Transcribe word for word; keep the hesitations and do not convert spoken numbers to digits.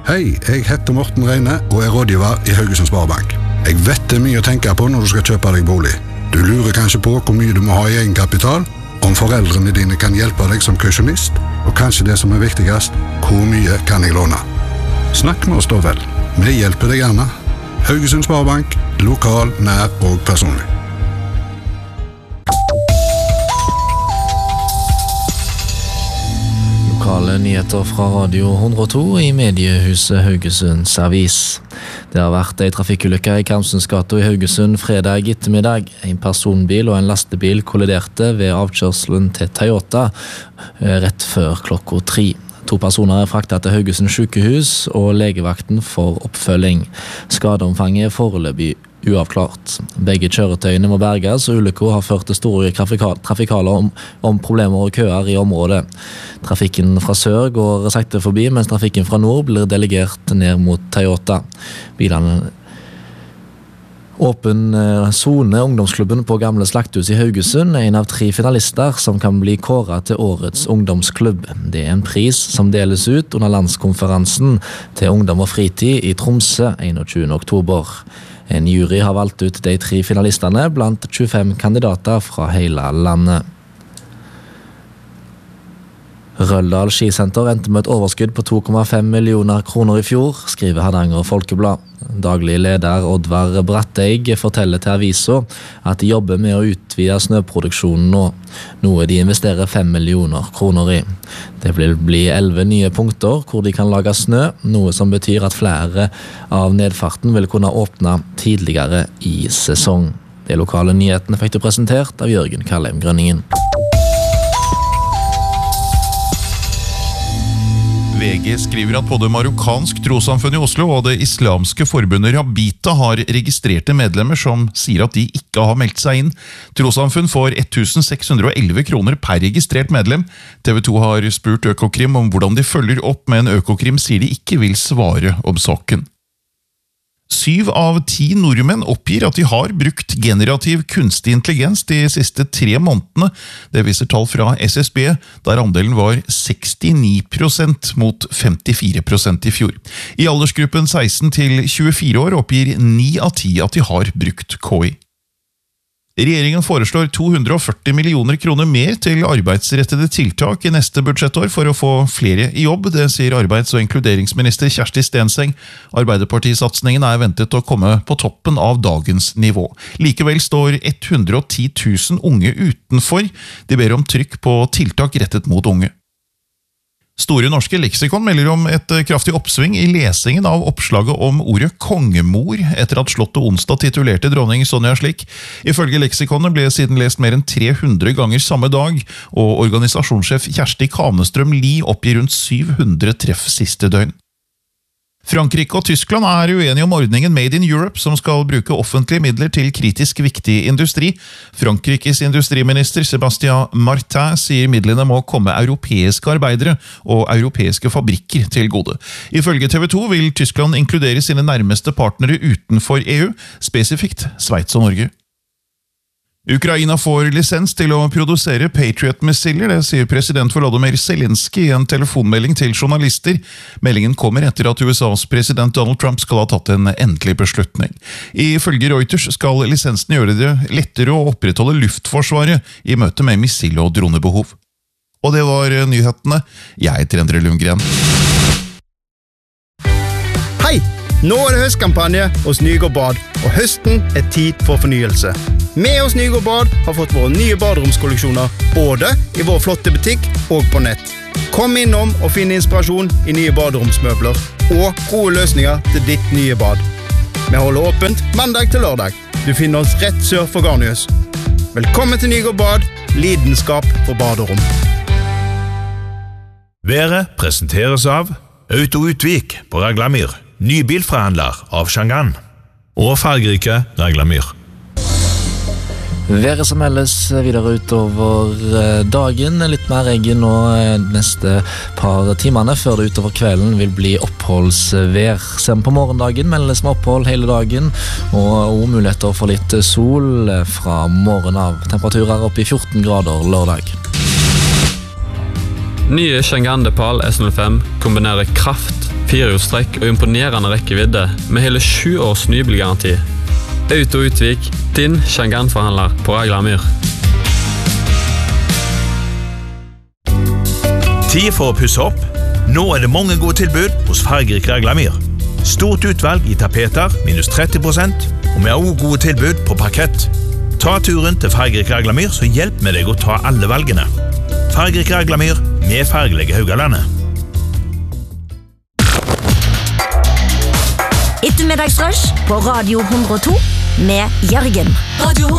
Hei, jeg heter Morten Reine og er rådgiver i Haugesund Sparebank. Jeg vet det er mye å tenke på når du skal kjøpe deg bolig. Du lurer kanskje på hvor mye du må ha i egenkapital, om foreldrene dine kan hjelpe deg som kausjonist, og kanskje det som er viktigst, hvor mye kan jeg låne? Snakk med oss da vel. Vi hjelper deg gjerne. Haugesund Sparebank, lokal, nær og personlig. Lokale nyheter fra Radio hundre og to i mediehuset Haugesunds Avis. Det har vært en trafikkulykke i Karmsundsgata i Haugesund fredag ettermiddag. En personbil og en lastebil kolliderte ved avkjørselen til Toyota rett før klokka tre. To personer er fraktet til Haugesund sykehus og legevakten for oppfølging. Skadeomfanget er foreløpig uavklart. Begge kjøretøyene må berges, og ulykken har ført til store trafikale om, om problemer og køer i området. Trafikken fra sør går sakte forbi, mens trafikken fra nord blir delegert ned mot Toyota. Bilene Åpen Zone, ungdomsklubben på Gamle Slakthus i Haugesund, er en av tre finalister som kan bli kåret til årets ungdomsklubb. Det er en pris som deles ut under landskonferansen til ungdom og fritid i Tromsø enogtyvende oktober. En jury har valgt ut de tre finalistene blant tjuefem kandidater fra hele landet. Røldal Skisenter endte med et overskudd på to komma fem millioner kroner i fjor, skriver Hardanger Folkeblad. Daglig leder Oddvar Bratteig forteller til avisa at de jobber med å utvide snøproduksjonen nå, noe de investerer fem millioner kroner i. Det vil bli elleve nye punkter hvor de kan lage snø, noe som betyr at flere av nedfarten vil kunne åpne tidligere i sesong. De lokale nyhetene fikk du presentert av Jørgen Kallheim Grønningen. V G skriver at både marokkansk trossamfunn i Oslo og det islamske forbundet Rabita har registrerte medlemmer som sier at de ikke har meldt seg inn. Trossamfunn får ett tusen seks hundre og elleve kroner per registrert medlem. T V to har spurt Økokrim om hvordan de følger opp, men Økokrim sier de ikke vil svare om saken. Syv av ti nordmenn oppgir at de har brukt generativ kunstig intelligens de siste tre månedene. Det viser tall fra S S B, der andelen var sekstini prosent mot femtifire prosent i fjor. I aldersgruppen seksten til tjuefire år oppgir ni av ti at de har brukt K I. Regjeringen foreslår to hundre og førti millioner kroner mer til arbeidsrettede tiltak i neste budsjettår for å få flere i jobb, det sier arbeids- og inkluderingsminister Kjersti Stenseng. Arbeiderpartisatsningen er ventet å komme på toppen av dagens nivå. Likevel står hundre og ti tusen unge utenfor. De ber om trykk på tiltak rettet mot unge. Store norske leksikon melder om et kraftig oppsving i lesingen av oppslaget om ordet kongemor, etter at Slottet onsdag titulerte dronning Sonja slik. Ifølge leksikonet ble siden lest mer enn tre hundre ganger samme dag, og organisasjonssjef Kjersti Kanestrøm Lie oppgir rundt syv hundre treff siste døgn. Frankrike og Tyskland er uenige om ordningen Made in Europe, som skal bruke offentlige midler til kritisk viktig industri. Frankrikes industriminister Sébastien Martin sier midlene må komme europeiske arbeidere og europeiske fabrikker til gode. Ifølge T V to vil Tyskland inkludere sine nærmeste partnere utenfor E U, spesifikt Sveits og Norge. Ukraina får lisens til å produsere Patriot-missiler, det sier president Volodymyr Zelensky i en telefonmelding til journalister. Meldingen kommer etter at U S A's president Donald Trump skal ha tatt en endelig beslutning. Ifølge Reuters skal lisensen gjøre det lettere å opprettholde luftforsvaret i møte med missil- og dronebehov. Og det var nyhetene. Jeg heter Endre Lundgren. Hei! Nå er det høstkampanje hos Nygård Bad, og høsten er tid for fornyelse. Vi hos Nygård Bad har fått våre nye baderomskolleksjoner, både i vår flotte butikk og på nett. Kom innom og finn inspirasjon i nye baderomsmøbler, og gode løsninger til ditt nye bad. Vi holder åpent mandag til lørdag. Du finner oss rett sør for Garnius. Velkommen til Nygård Bad, lidenskap for baderom. Været presenteres av Auto Utvik på Raglamyr, nybilforhandler av Shangan, og fargerike Raglamyr. Været som ellers videre utover dagen, litt mer regn nå neste par timene, før det utover kvelden vil bli oppholdsvær. Ser vi på morgendagen, meldes med opphold hele dagen, og også muligheter for litt sol fra morgen av. Temperaturer opp i fjorten grader lørdag. Nye Shangan Depal S null fem kombinerer kraft, firehjulstrekk og imponerende rekkevidde med hele sju års nybilgaranti. Auto Utvik, din Chang'an-forhandler på Raglamyr. Tid for å pusse opp. Nå er det mange gode tilbud hos Fargerik Raglamyr. Stort utvalg i tapeter, minus tretti prosent, og vi har også gode tilbud på parkett. Ta turen til Fargerik Raglamyr, så hjelp med deg å ta alle valgene. Fargerik Raglamyr, med fargelige Haugalandet. Ettermiddagsrush på Radio hundre og to med Jørgen. Radio